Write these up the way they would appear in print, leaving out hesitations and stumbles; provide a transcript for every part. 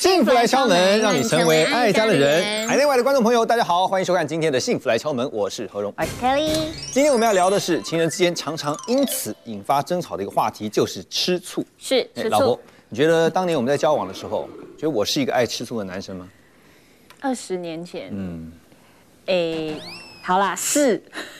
幸福来敲门，让你成为爱家的人。海内外的观众朋友，大家好，欢迎收看今天的幸福来敲门，我是何荣， 我是 Kelly。 今天我们要聊的是情人之间常常因此引发争吵的一个话题，就是吃醋。 是吃醋。 老婆，你觉得当年我们在交往的时候，觉得我是一个爱吃醋的男生吗 ？20年前，好啦，是，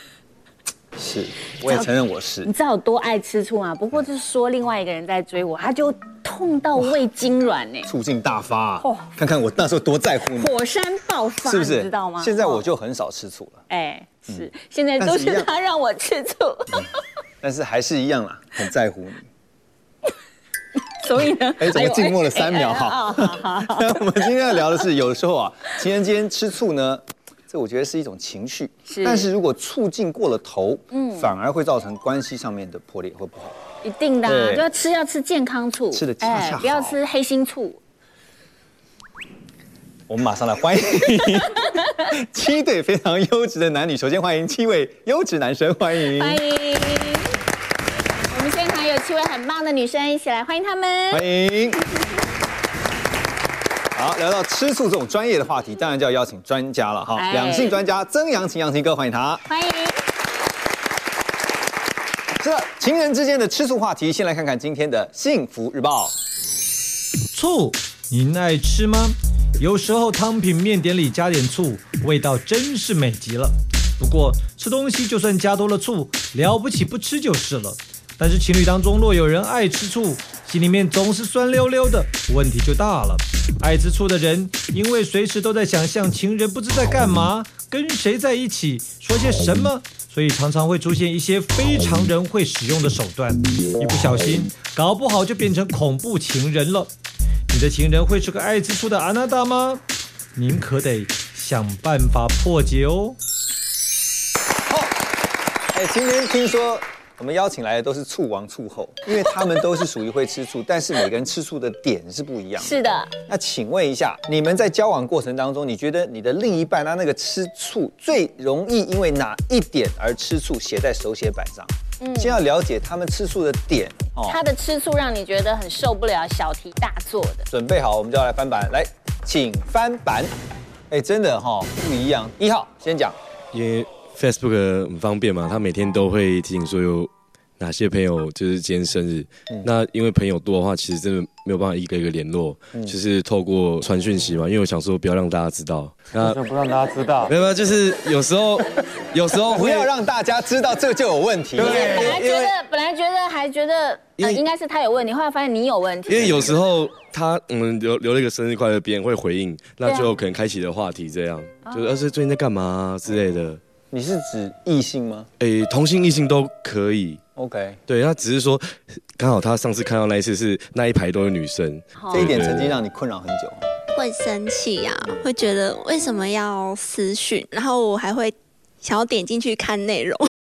我也承认我是。 你知道有多爱吃醋吗？不过就是说另外一个人在追我，他就痛到胃痉挛呢， 醋劲大发啊！看看我那时候多在乎你， 火山爆发， 是不是？ 你知道吗？ 现在我就很少吃醋了。 是，现在都是他让我吃醋， 但是还是一样啦，很在乎你。 所以呢， 怎么静默了3秒？好，那我们今天要聊的是，有的时候啊，情人间吃醋呢，这我觉得是一种情绪，但是如果醋劲过了头，反而会造成关系上面的破裂，会不好。 一定的啊，就要吃健康醋， 吃的恰恰好， 不要吃黑心醋。 我们马上来欢迎7对非常优质的男女，首先欢迎7位优质男生，欢迎。 我们现场有7位很棒的女生，一起来欢迎他们。 欢迎。好，聊到吃醋这种专业的话题，当然就要邀请专家了哈，两性专家曾阳晴，阳晴哥，欢迎他。 欢迎。 是的，情人之间的吃醋话题，先来看看今天的幸福日报。 醋，您爱吃吗？有时候汤品、面点里加点醋，味道真是美极了。不过吃东西就算加多了醋，了不起不吃就是了。但是情侣当中若有人爱吃醋，心里面总是酸溜溜的，问题就大了。爱吃醋的人，因为随时都在想象情人不知在干嘛，跟谁在一起，说些什么，所以常常会出现一些非常人会使用的手段，一不小心，搞不好就变成恐怖情人了。你的情人会是个爱吃醋的阿娜达吗？您可得想办法破解哦。 好，今天听说我们邀请来的都是醋王醋后，因为他们都是属于会吃醋，但是每个人吃醋的点是不一样的。 是的。 那请问一下，你们在交往过程当中，你觉得你的另一半他那个吃醋最容易因为哪一点而吃醋，写在手写板上？先要了解他们吃醋的点。 他的吃醋让你觉得很受不了，小题大做的。 准备好，我们就要来翻版，来，请翻版。真的不一样。1号先讲， 因为 Facebook 很方便嘛，他每天都会提醒说有哪些朋友就是今天生日。那因为朋友多的话，其实真的没有办法一个一个联络，就是透过传讯息嘛。因为我想说不要让大家知道， 那不让大家知道， 没有，就是有时候不要让大家知道，这就有问题。 本来还觉得应该是他有问题，后来发现你有问题。 因为有时候我们留了一个生日快乐，别人会回应，那就可能开启了话题，这样就是最近在干嘛之类的。 你是指异性吗？ 同性异性都可以。 OK， 对，他只是说刚好他上次看到那一次是那一排都是女生， 这一点曾经让你困扰很久。 会生气呀，会觉得为什么要私讯，然后我还会想要点进去看内容。